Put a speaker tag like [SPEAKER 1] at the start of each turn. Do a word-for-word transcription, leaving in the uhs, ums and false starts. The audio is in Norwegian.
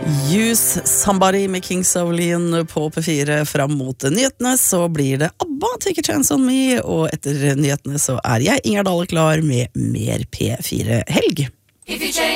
[SPEAKER 1] Use Somebody med Kings of Leon på P fire fram mot nyhetene, så blir det ABBA, Take a Chance on Me, og etter nyhetene så er jeg, Inger Dahle, klar med mer P fire Helg.